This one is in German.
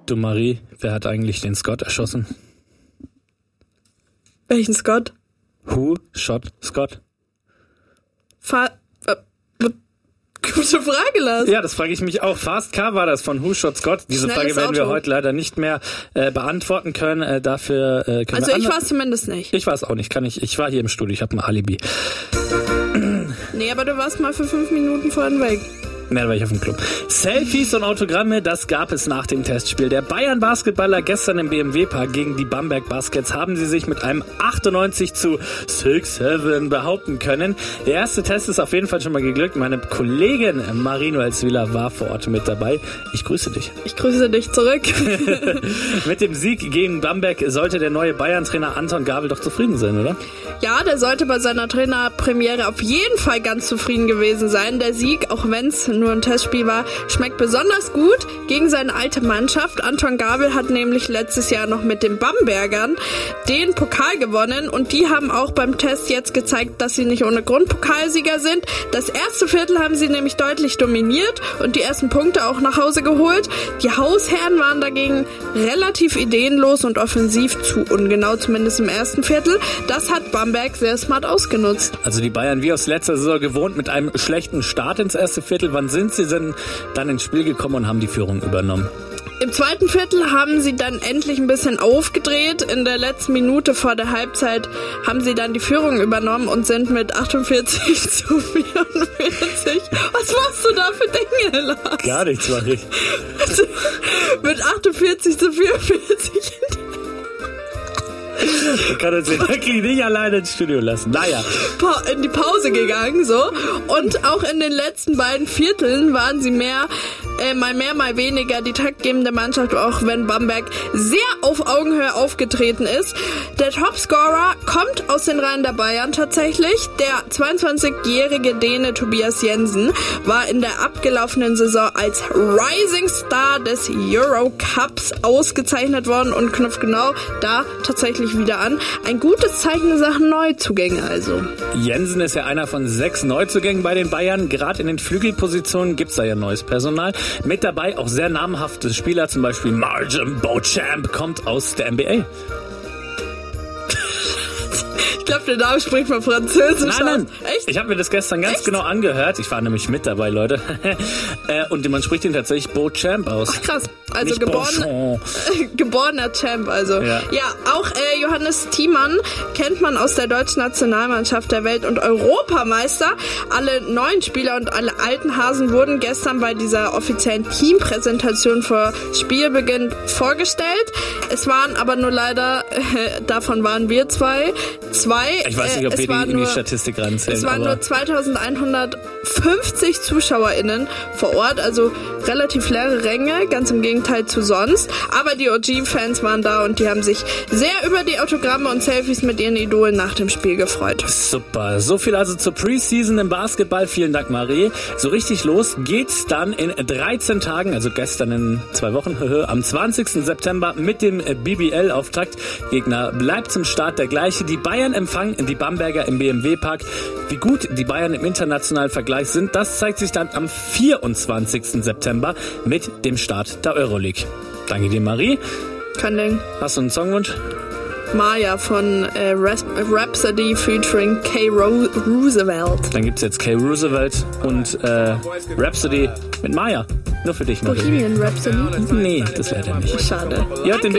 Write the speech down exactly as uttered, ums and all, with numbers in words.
Du Marie, wer hat eigentlich den Scott erschossen? Welchen Scott? Who shot Scott? Fa... Äh, gute Frage, Lars. Ja, das frage ich mich auch. Fast Car war das von Who Shot Scott. Diese Schnelles Frage werden Auto. wir heute leider nicht mehr äh, beantworten können. Äh, dafür äh, können Also wir ich andere- war es zumindest nicht. Ich war es auch nicht. Kann ich. Ich war hier im Studio. Ich habe ein Alibi. Nee, aber du warst mal für fünf Minuten vorhin weg. Ne, da war ich auf dem Club. Selfies und Autogramme, das gab es nach dem Testspiel. Der Bayern-Basketballer gestern im B M W-Park gegen die Bamberg Baskets haben sie sich mit einem achtundneunzig zu sechs sieben behaupten können. Der erste Test ist auf jeden Fall schon mal geglückt. Meine Kollegin Marino Elswiller war vor Ort mit dabei. Ich grüße dich. Ich grüße dich zurück. Mit dem Sieg gegen Bamberg sollte der neue Bayern-Trainer Anton Gabel doch zufrieden sein, oder? Ja, der sollte bei seiner Trainerpremiere auf jeden Fall ganz zufrieden gewesen sein. Der Sieg, auch wenn es nur ein Testspiel war, schmeckt besonders gut gegen seine alte Mannschaft. Anton Gabel hat nämlich letztes Jahr noch mit den Bambergern den Pokal gewonnen und die haben auch beim Test jetzt gezeigt, dass sie nicht ohne Grund Pokalsieger sind. Das erste Viertel haben sie nämlich deutlich dominiert und die ersten Punkte auch nach Hause geholt. Die Hausherren waren dagegen relativ ideenlos und offensiv zu ungenau, zumindest im ersten Viertel. Das hat Bamberg sehr smart ausgenutzt. Also die Bayern wie aus letzter Saison gewohnt mit einem schlechten Start ins erste Viertel. Wann sind sie denn dann ins Spiel gekommen und haben die Führung übernommen? Im zweiten Viertel haben sie dann endlich ein bisschen aufgedreht. In der letzten Minute vor der Halbzeit haben sie dann die Führung übernommen und sind mit achtundvierzig zu vierundvierzig. Was machst du da für Dinge, Lars? Gar nichts, mach ich. Mit achtundvierzig zu vierundvierzig. Ich kann uns wirklich nicht alleine ins Studio lassen. Naja. in die Pause gegangen, so. Und auch in den letzten beiden Vierteln waren sie mehr, äh, mal mehr, mal weniger die taktgebende Mannschaft, auch wenn Bamberg sehr auf Augenhöhe aufgetreten ist. Der Topscorer kommt aus den Reihen der Bayern tatsächlich. Der zweiundzwanzigjährige Däne Tobias Jensen war in der abgelaufenen Saison als Rising Star des Euro Cups ausgezeichnet worden und knüpft genau da tatsächlich wieder an. Ein gutes Zeichen in Sachen Neuzugänge also. Jensen ist ja einer von sechs Neuzugängen bei den Bayern. Gerade in den Flügelpositionen gibt's da ja neues Personal. Mit dabei auch sehr namhafte Spieler, zum Beispiel Marjam Beauchamp kommt aus der N B A. Ich glaube, der Name spricht mal Französisch. Nein, nein. Aus. Echt? Ich habe mir das gestern ganz Echt? genau angehört. Ich war nämlich mit dabei, Leute. Und man spricht ihn tatsächlich Beauchamp aus. Ach krass. Also Nicht geboren, geborener Champ, also. Ja, ja auch äh, Johannes Thiemann kennt man aus der deutschen Nationalmannschaft der Welt- und Europameister. Alle neuen Spieler und alle alten Hasen wurden gestern bei dieser offiziellen Teampräsentation vor Spielbeginn vorgestellt. Es waren aber nur leider, äh, davon waren wir zwei, zwei. Ich weiß nicht, ob äh, wir die in die nur, Statistik ranzählen. Es waren aber nur zweitausendeinhundertfünfzig ZuschauerInnen vor Ort, also relativ leere Ränge, ganz im Gegenteil zu sonst. Aber die O G-Fans waren da und die haben sich sehr über die Autogramme und Selfies mit ihren Idolen nach dem Spiel gefreut. super. So viel also zur Preseason im Basketball. Vielen Dank, Marie. So richtig los geht's dann in dreizehn Tagen, also gestern in zwei Wochen, am zwanzigsten September mit dem B B L-Auftakt. Gegner bleibt zum Start der gleiche. Die Bayern empfangen die Bamberger im B M W-Park. Wie gut die Bayern im internationalen Vergleich sind, das zeigt sich dann am vierundzwanzigsten September mit dem Start der Euroleague. Danke dir, Marie. Kein Ding. Hast du einen Songwunsch? Maya von äh, Rhapsody featuring K. Ro- Roosevelt. Dann gibt's jetzt K. Roosevelt und äh, Rhapsody mit Maya. Nur für dich, Marie. Bohemian Rhapsody? Nee, das leider nicht. Schade. Ihr hört den